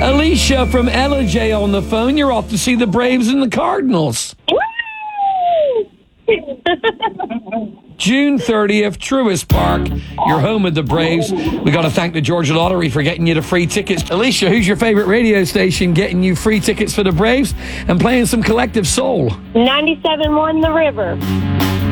Alicia from LJ on the phone. You're off to see the Braves and the Cardinals. June 30th, Truist Park. You're home of the Braves. We got to thank the Georgia Lottery for getting you the free tickets. Alicia, who's your favorite radio station getting you free tickets for the Braves and playing some Collective Soul? 97.1 The River.